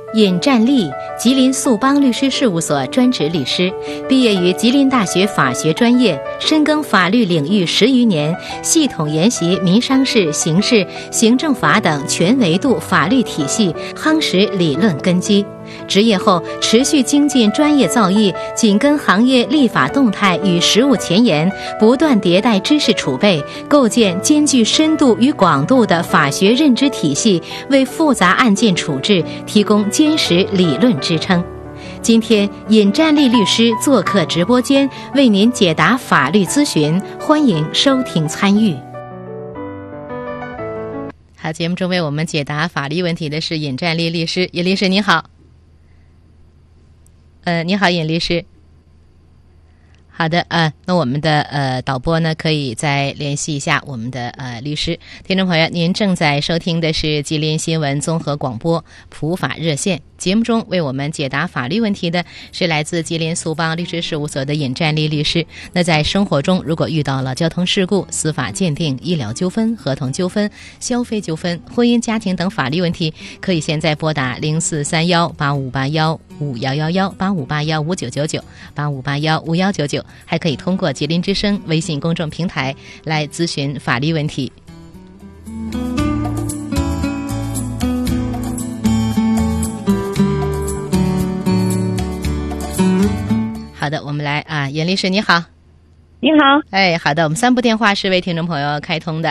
尹占利，吉林素邦律师事务所专职律师，毕业于吉林大学法学专业，深耕法律领域10余年，系统研习民商事、刑事、行政法等全维度法律体系，夯实理论根基。执业后持续精进专业造诣，紧跟行业立法动态与实务前沿，不断迭代知识储备，构建兼具深度与广度的法学认知体系，为复杂案件处置提供坚实理论支撑。今天尹占利律师做客直播间，为您解答法律咨询，欢迎收听参与。好，节目中为我们解答法律问题的是尹占利律师。尹律师你好。你好，尹律师。好的，那我们的导播呢，可以再联系一下我们的律师。听众朋友，您正在收听的是吉林新闻综合广播普法热线。节目中为我们解答法律问题的是来自吉林素邦律师事务所的尹占利律师。那在生活中如果遇到了交通事故、司法鉴定、医疗纠纷、合同纠纷、消费纠纷、婚姻家庭等法律问题，可以现在拨打0431858155118581599985815199，还可以通过吉林之声微信公众平台来咨询法律问题。好的，我们来尹律师你好。 你好。 好的，我们3部电话是为听众朋友开通的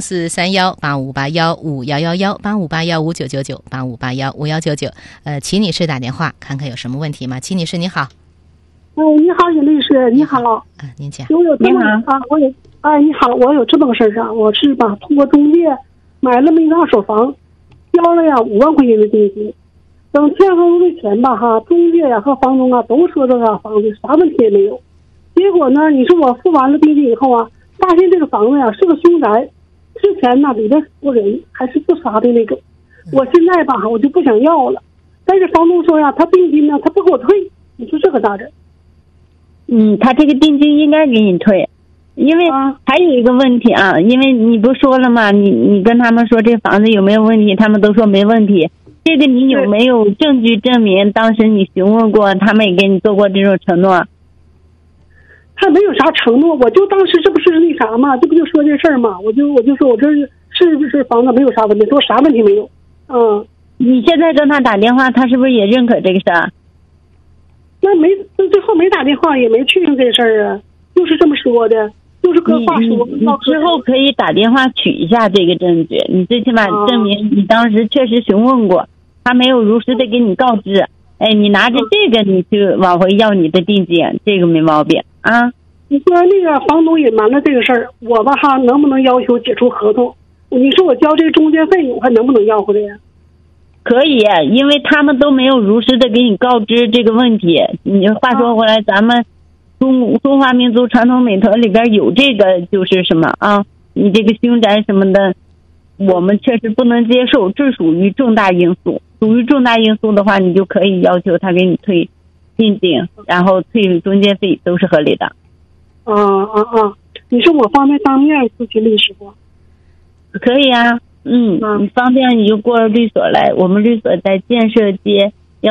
，0431858155118581599985815199。齐女士打电话看看有什么问题吗？齐女士你好。 你好，尹律师，你好。 您讲。 我有这么你好，我有这么个事儿啊，我是通过中介买了那个2手房，交了5万块钱的定金。等签合同的钱吧中介和房东都说这个房子啥问题也没有。结果呢，你说我付完了定金以后发现这个房子是个凶宅，之前里边死人还是自杀的那种。我现在我就不想要了，但是房东说他定金他不给我退，你说这个咋整？ 他这个定金应该给你退，因为还有一个问题因为你不说了吗？你跟他们说这房子有没有问题，他们都说没问题。这个你有没有证据证明当时你询问过，他们也给你做过这种承诺？ 他没有啥承诺，我就当时这不是那啥嘛，这不就说这事儿嘛，我就说我这是不是房子没有啥问题，说啥问题没有。 你现在跟他打电话，他是不是也认可这个事儿？ 那最后没打电话，也没确认这事儿啊，就是这么说的，就是搁话说。 你之后可以打电话取一下这个证据，你最起码证明你当时确实询问过，他没有如实的给你告知。你拿着这个你去往回要你的定金，这个没毛病啊。 你说那个房东隐瞒了这个事儿，我能不能要求解除合同？你说我交这个中介费用还能不能要回来呀？ 可以，因为他们都没有如实的给你告知这个问题。你话说回来，咱们中华民族传统美德里边有这个就是什么你这个凶宅什么的，我们确实不能接受，这属于重大因素。属于重大因素的话，你就可以要求他给你退定金，然后退中介费，都是合理的。你说我方便当面咨询律师不？ 可以啊。你方便你就过律所来，我们律所在建设街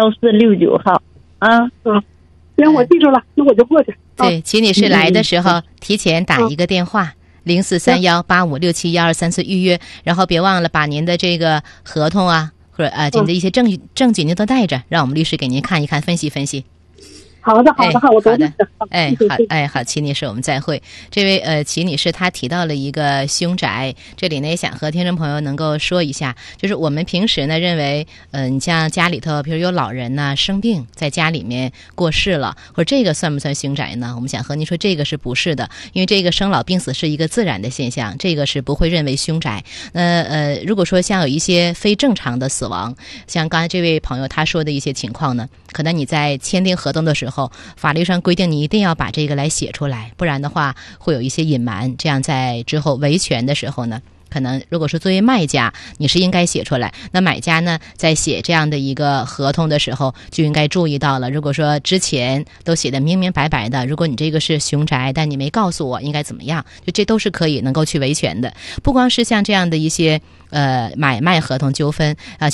1469号行，我记住了，那我就过去。 对，齐女士来的时候提前打一个电话043185671234预约，然后别忘了把您的这个合同或者您的一些证据您都带着，让我们律师给您看一看，分析分析。 好的，我都好，齐女士，我们再会。这位齐女士她提到了一个凶宅，这里呢也想和听众朋友能够说一下，就是我们平时呢认为，你像家里头，比如有老人生病，在家里面过世了，或者这个算不算凶宅呢？我们想和您说，这个是不是的？因为这个生老病死是一个自然的现象，这个是不会认为凶宅。如果说像有一些非正常的死亡，像刚才这位朋友他说的一些情况呢，可能你在签订合同的时候，法律上规定你一定要把这个来写出来，不然的话会有一些隐瞒，这样在之后维权的时候呢，可能如果说作为卖家你是应该写出来，那买家呢在写这样的一个合同的时候就应该注意到了，如果说之前都写的明明白白的，如果你这个是凶宅但你没告诉我应该怎么样，就这都是可以能够去维权的。不光是像这样的一些买卖合同纠纷